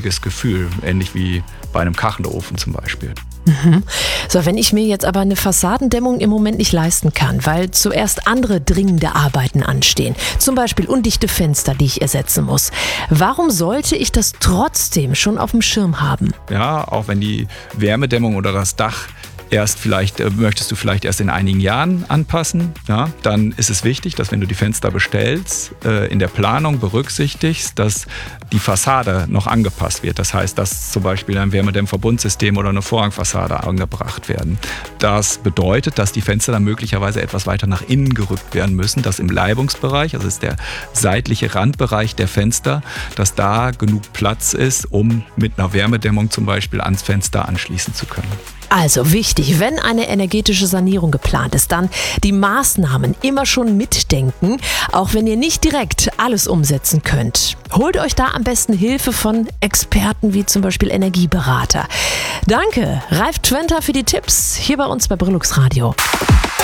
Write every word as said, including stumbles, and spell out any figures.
wohliges Gefühl, ähnlich wie bei einem Kachelofen zum Beispiel. Mhm. So, wenn ich mir jetzt aber eine Fassadendämmung im Moment nicht leisten kann, weil zuerst andere dringende Arbeiten anstehen, zum Beispiel undichte Fenster, die ich ersetzen muss, warum sollte ich das trotzdem schon auf dem Schirm haben? Ja, auch wenn die Wärmedämmung oder das Dach erst vielleicht, äh, möchtest du vielleicht erst in einigen Jahren anpassen, ja, dann ist es wichtig, dass wenn du die Fenster bestellst, äh, in der Planung berücksichtigst, dass die Fassade noch angepasst wird. Das heißt, dass zum Beispiel ein Wärmedämmverbundsystem oder eine Vorhangfassade angebracht werden. Das bedeutet, dass die Fenster dann möglicherweise etwas weiter nach innen gerückt werden müssen, dass im Leibungsbereich, also ist der seitliche Randbereich der Fenster, dass da genug Platz ist, um mit einer Wärmedämmung zum Beispiel ans Fenster anschließen zu können. Also wichtig, wenn eine energetische Sanierung geplant ist, dann die Maßnahmen immer schon mitdenken, auch wenn ihr nicht direkt alles umsetzen könnt. Holt euch da am besten Hilfe von Experten wie zum Beispiel Energieberater. Danke, Ralf Twenter, für die Tipps hier bei uns bei Brillux Radio.